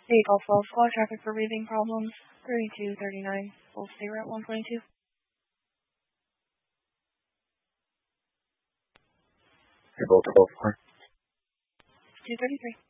Hey, Golf 12 squad, traffic for breathing problems, 3239, full stay route 122. April 12th, 233.